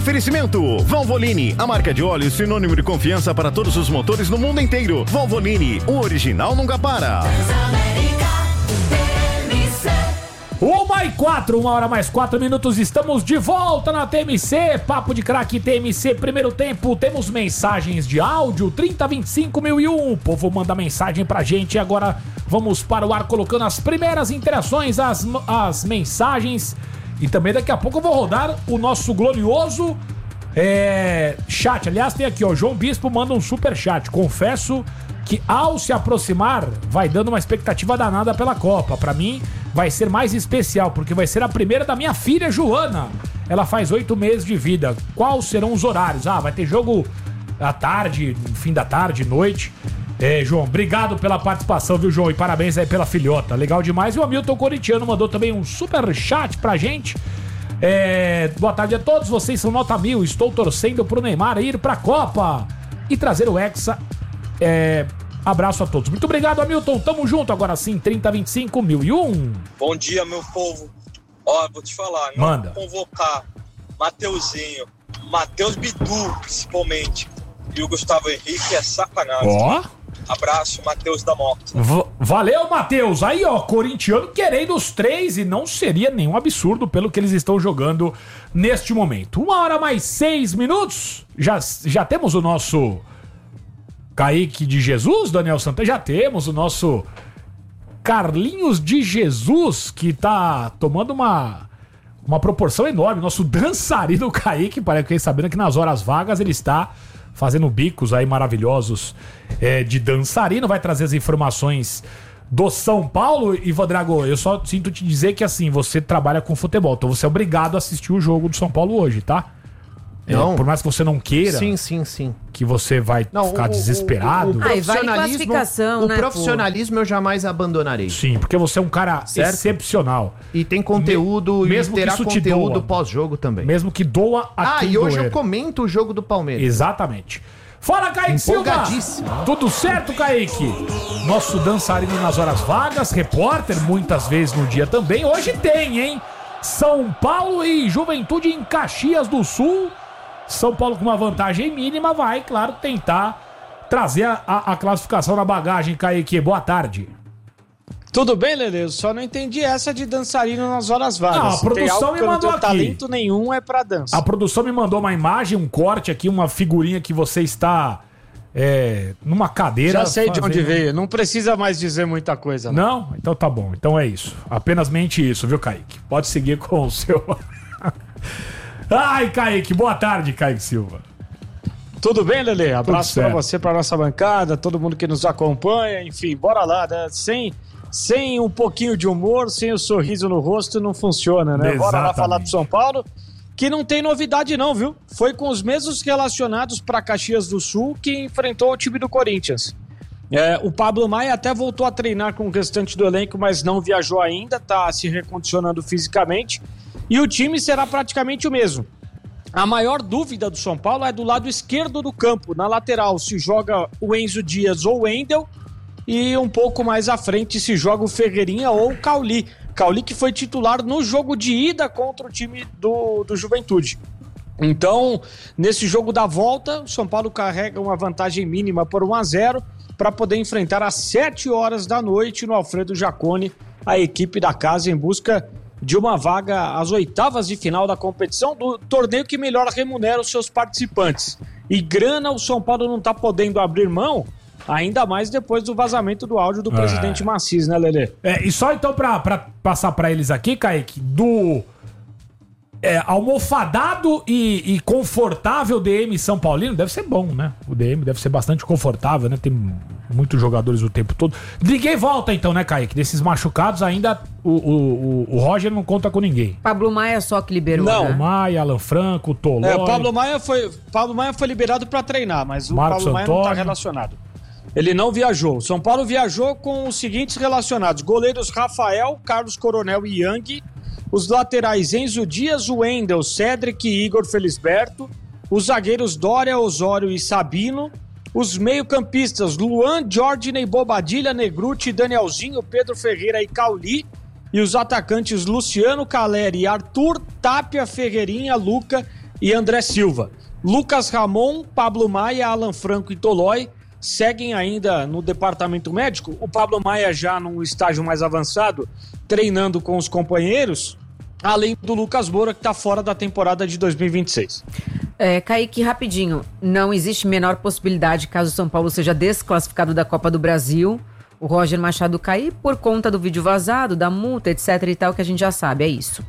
Oferecimento Valvoline, a marca de óleo sinônimo de confiança para todos os motores no mundo inteiro. Valvoline, o original nunca para. 1h04, 1h mais 4 minutos, estamos de volta na TMC, Papo de Craque TMC, primeiro tempo, temos mensagens de áudio, 3025.001, o povo manda mensagem pra gente e agora vamos para o ar colocando as primeiras interações, as mensagens e também daqui a pouco eu vou rodar o nosso glorioso chat, aliás tem aqui ó, João Bispo manda um super chat, confesso que ao se aproximar vai dando uma expectativa danada pela Copa. Pra mim vai ser mais especial, porque vai ser a primeira da minha filha Joana. Ela faz 8 meses de vida. Quais serão os horários? Vai ter jogo à tarde, no fim da tarde, noite. João, obrigado pela participação, viu, João? E parabéns aí pela filhota. Legal demais. E o Hamilton Corintiano mandou também um super chat pra gente. Boa tarde a todos, vocês são nota 1000. Estou torcendo pro Neymar ir pra Copa e trazer o Hexa. Abraço a todos. Muito obrigado, Hamilton. Tamo junto. Agora sim, 3025.001. Bom dia, meu povo. Vou te falar. Manda. Convocar Mateuzinho, Matheus Bidu, principalmente, e o Gustavo Henrique é sacanagem. Abraço, Matheus da Moto. Valeu, Matheus. Aí, ó, corintiano querendo os 3 e não seria nenhum absurdo pelo que eles estão jogando neste momento. 1h mais 6 minutos. Já temos o nosso Kaique de Jesus, Daniel Santana, já temos o nosso Carlinhos de Jesus, que tá tomando uma proporção enorme, nosso dançarino Kaique, parece que sabendo que nas horas vagas ele está fazendo bicos aí maravilhosos de dançarino, vai trazer as informações do São Paulo. E, Vadrago, eu só sinto te dizer que assim, você trabalha com futebol, então você é obrigado a assistir o jogo do São Paulo hoje, tá? Por mais que você não queira, sim. que você vai ficar desesperado. O profissionalismo eu jamais abandonarei. Sim, porque você é um cara excepcional. E tem conteúdo e terá conteúdo pós-jogo também. Mesmo que doa a e hoje eu comento o jogo do Palmeiras. Exatamente. Fala, Kaique Silva! Tudo certo, Kaique? Nosso dançarino nas horas vagas, repórter, muitas vezes no dia também. Hoje tem, hein? São Paulo e Juventude em Caxias do Sul. São Paulo com uma vantagem mínima vai, claro, tentar trazer a classificação na bagagem, Kaique. Boa tarde. Tudo bem, Lelê? Eu só não entendi essa de dançarino nas horas vagas. Não, a produção me mandou aqui. Talento nenhum é pra dança. A produção me mandou uma imagem, um corte aqui, uma figurinha que você está numa cadeira. Já sei de onde veio. Não precisa mais dizer muita coisa. Não? Então tá bom. Então é isso. Apenas mente isso, viu, Kaique? Pode seguir com o seu... Ai, Kaique, boa tarde, Kaique Silva. Tudo bem, Lelê? Abraço pra você, pra nossa bancada, todo mundo que nos acompanha, enfim, bora lá, né? Sem um pouquinho de humor, sem o sorriso no rosto, não funciona, né? Exatamente. Bora lá falar do São Paulo, que não tem novidade não, viu? Foi com os mesmos relacionados pra Caxias do Sul que enfrentou o time do Corinthians. O Pablo Maia até voltou a treinar com o restante do elenco, mas não viajou ainda, tá se recondicionando fisicamente. E o time será praticamente o mesmo. A maior dúvida do São Paulo é do lado esquerdo do campo. Na lateral se joga o Enzo Dias ou o Wendel. E um pouco mais à frente se joga o Ferreirinha ou o Cauli. Cauli que foi titular no jogo de ida contra o time do Juventude. Então, nesse jogo da volta, o São Paulo carrega uma vantagem mínima por 1-0 para poder enfrentar às 7 horas da noite no Alfredo Jaconi a equipe da casa em busca de uma vaga às oitavas de final da competição, do torneio que melhor remunera os seus participantes. E grana o São Paulo não está podendo abrir mão, ainda mais depois do vazamento do áudio do presidente Macis, né, Lelê? E só então para passar para eles aqui, Kaique, do almofadado e confortável DM São Paulino, deve ser bom, né? O DM deve ser bastante confortável, né? Tem muitos jogadores o tempo todo. Ninguém volta então, né, Kaique? Desses machucados ainda o Roger não conta com ninguém. Pablo Maia só que liberou, Não. né? O Maia, Alan Franco, o Tolói. O Pablo Maia foi liberado para treinar, mas o Marcos Pablo Maia não está Antônio. relacionado. Ele não viajou. O São Paulo viajou com os seguintes relacionados: goleiros Rafael, Carlos Coronel e Yang, os laterais Enzo Dias, Wendel, Cedric e Igor Felisberto, os zagueiros Dória, Osório e Sabino, os meio-campistas Luan, Jorginey, Bobadilha, Negruti, Danielzinho, Pedro Ferreira e Cauli, e os atacantes Luciano, Caleri, Arthur, Tapia, Ferreirinha, Luca e André Silva. Lucas Ramon, Pablo Maia, Alan Franco e Tolói seguem ainda no departamento médico. O Pablo Maia já num estágio mais avançado, treinando com os companheiros, além do Lucas Moura, que está fora da temporada de 2026. Kaique, rapidinho, não existe menor possibilidade, caso o São Paulo seja desclassificado da Copa do Brasil, o Roger Machado cair por conta do vídeo vazado, da multa, etc e tal, que a gente já sabe, é isso.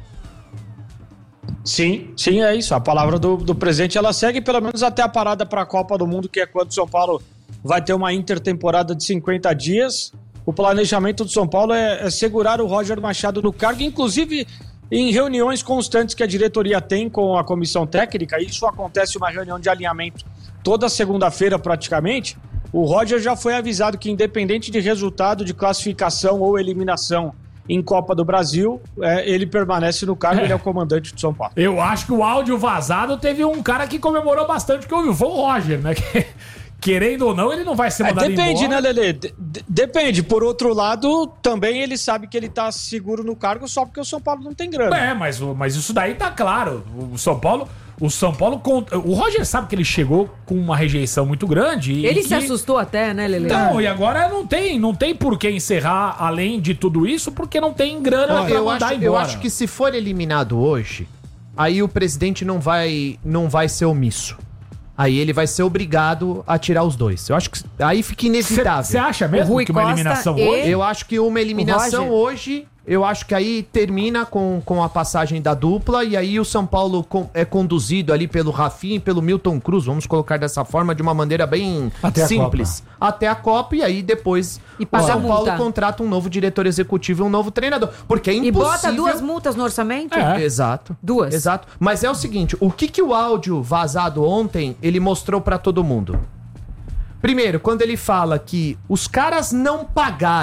Sim, é isso. A palavra do presidente, ela segue pelo menos até a parada para a Copa do Mundo, que é quando o São Paulo vai ter uma intertemporada de 50 dias. O planejamento do São Paulo é segurar o Roger Machado no cargo, inclusive em reuniões constantes que a diretoria tem com a comissão técnica. Isso acontece uma reunião de alinhamento toda segunda-feira praticamente. O Roger já foi avisado que, independente de resultado de classificação ou eliminação em Copa do Brasil, ele permanece no cargo, ele é o comandante do São Paulo. Eu acho que o áudio vazado teve um cara que comemorou bastante, que ouviu, foi o Roger, né? Querendo ou não, ele não vai ser mandado embora. Depende, né, Lelê? Depende. Por outro lado, também ele sabe que ele tá seguro no cargo só porque o São Paulo não tem grana. Mas isso daí tá claro. O São Paulo... O Roger sabe que ele chegou com uma rejeição muito grande. Ele se assustou até, né, Lelê? Não, e agora não tem por que encerrar além de tudo isso, porque não tem grana pra mandar embora. Eu acho que se for eliminado hoje, aí o presidente não vai ser omisso. Aí ele vai ser obrigado a tirar os dois. Eu acho que aí fica inevitável. Você acha mesmo que uma eliminação hoje? Eu acho que uma eliminação hoje... Eu acho que aí termina com a passagem da dupla e aí o São Paulo é conduzido ali pelo Rafinha e pelo Milton Cruz, vamos colocar dessa forma, de uma maneira bem simples. Até a Copa e aí depois o São Paulo contrata um novo diretor executivo e um novo treinador. Porque é impossível... E bota 2 multas no orçamento? Exato. 2. Exato. Mas é o seguinte, o que o áudio vazado ontem, ele mostrou pra todo mundo? Primeiro, quando ele fala que os caras não pagaram